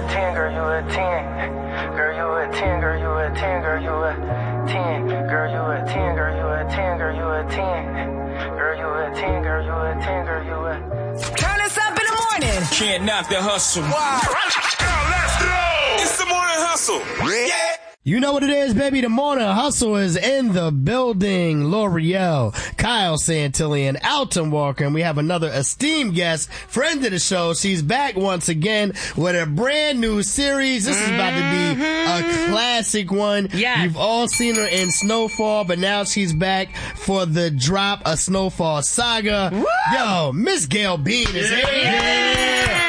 a 10, girl, you a 10. Girl, you a 10, girl, you a 10, girl, you a 10. Girl, you a 10, girl, you a 10, girl, you a 10. Girl, you a 10, girl, you a 10, girl, you a. Turn us up in the morning. Can't knock the hustle. Wow. Let's go. It's the morning hustle. Yeah. You know what it is, baby. The morning hustle is in the building. L'Oreal, Kyle Santillan, Alton Walker, and we have another esteemed guest, friend of the show. She's back once again with a brand new series. This is about to be a classic one. Yeah. You've all seen her in Snowfall, but now she's back for the drop of Snowfall Saga. Woo! Yo, Miss Gayle Bean is here. Yeah.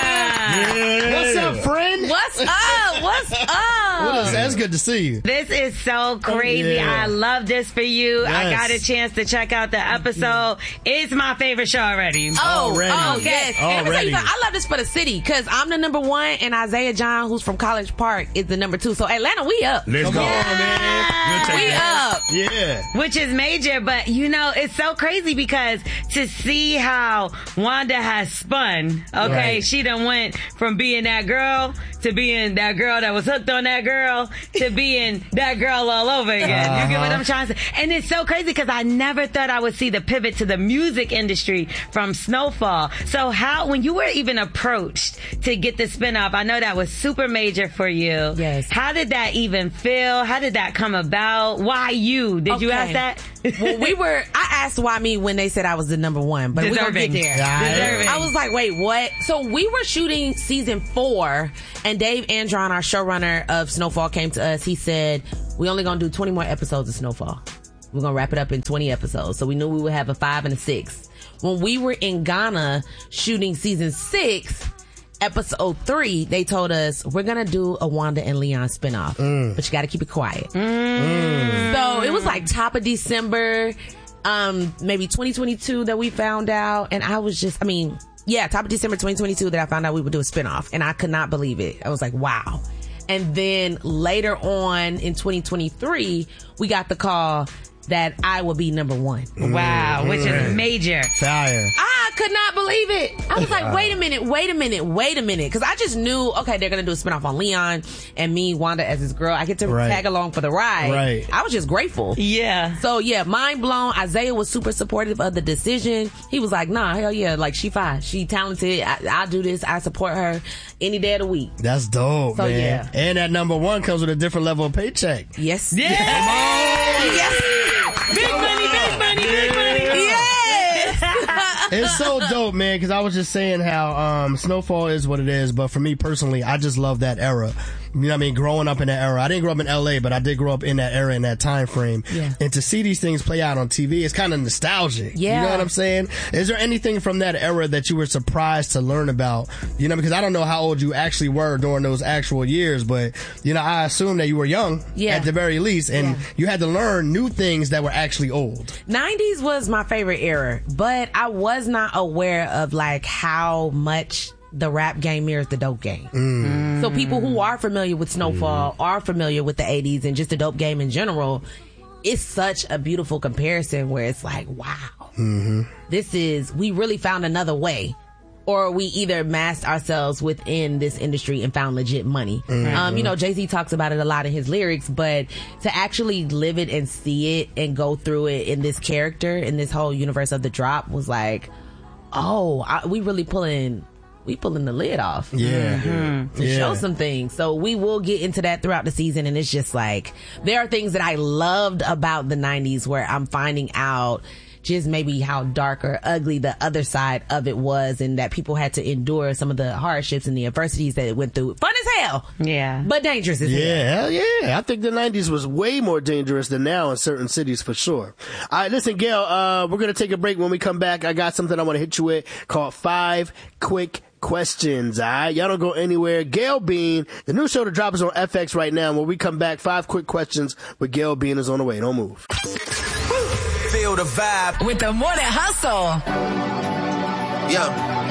What's up, friend? What's up? What's up? That's good to see you. This is so crazy. Yeah. I love this for you. Yes. I got a chance to check out the episode. It's my favorite show already. Already. Yes. And let me tell you Already. something, I love this for the city because I'm the number one and Isaiah John, who's from College Park, is the number two. So Atlanta, we up. Let's Come go. on, man. We up. Yeah. Which is major, but you know, it's so crazy because to see how Wanda has spun, okay, Right. she done went from being that girl to being that girl that was hooked on that girl to being that girl all over again. You get what I'm trying to say? And it's so crazy because I never thought I would see the pivot to the music industry from Snowfall. So how, when you were even approached to get the spinoff, I know that was super major for you. Yes. How did that even feel? How did that come about? Why you? Did you ask that? Well, I asked why me when they said I was the number one, but we're going to get there. Deserving. I was like, wait, what? So we were shooting season 4 and Dave Andron, our showrunner of Snowfall, came to us. He said, we only going to do 20 more episodes of Snowfall. We're going to wrap it up in 20 episodes. So we knew we would have a 5 and a 6. When we were in Ghana shooting season 6, episode 3, they told us, we're going to do a Wanda and Leon spinoff, but you got to keep it quiet. So it was like top of December, maybe 2022 that we found out. And I was just, top of December 2022 that I found out we would do a spinoff. And I could not believe it. I was like, wow. And then later on in 2023, we got the call that I will be number one. Wow, which is major. Fire. I could not believe it. I was like, wait a minute. Because I just knew, okay, they're going to do a spinoff on Leon and me, Wanda, as his girl. I get to tag along for the ride. Right. I was just grateful. Yeah. So, yeah, mind blown. Isaiah was super supportive of the decision. He was like, nah, hell yeah, like, she fine. She talented. I'll do this. I support her any day of the week. That's dope, So, man. yeah. And that number one comes with a different level of paycheck. Yes. Yeah. Yes. Big money, big money, big money. Yes. It's so dope, man, because I was just saying how Snowfall is what it is, but for me personally, I just love that era. You know what I mean? Growing up in that era. I didn't grow up in LA, but I did grow up in that era, in that time frame. Yeah. And to see these things play out on TV, it's kind of nostalgic. Yeah. You know what I'm saying? Is there anything from that era that you were surprised to learn about? You know, because I don't know how old you actually were during those actual years, but, you know, I assume that you were young at the very least, and you had to learn new things that were actually old. 90s was my favorite era, but I was not aware of like how much the rap game mirrors the dope game. So people who are familiar with Snowfall are familiar with the 80s and just the dope game in general. It's such a beautiful comparison where it's like, wow, we really found another way. Or we either masked ourselves within this industry and found legit money. You know, Jay-Z talks about it a lot in his lyrics, but to actually live it and see it and go through it in this character, in this whole universe of the drop was like, we really pulling the lid off. To show some things. So we will get into that throughout the season, and it's just like, there are things that I loved about the 90s where I'm finding out just maybe how dark or ugly the other side of it was, and that people had to endure some of the hardships and the adversities that it went through. Fun as hell. Yeah. But dangerous as hell. Hell yeah. I think the 90s was way more dangerous than now in certain cities for sure. All right, listen, Gayle, we're going to take a break. When we come back, I got something I want to hit you with called 5 Quick Questions. All right, y'all don't go anywhere. Gayle Bean, the new show to drop is on FX right now. When we come back, 5 Quick Questions with Gayle Bean is on the way. Don't move. Feel the vibe With the morning hustle. Yeah.